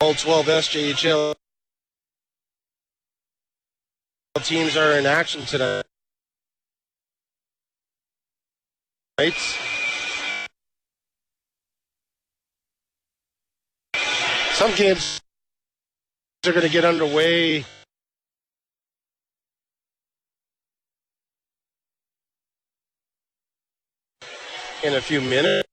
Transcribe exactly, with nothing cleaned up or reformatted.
All twelve S J H L teams are in action tonight. Some games are going to get underway in a few minutes.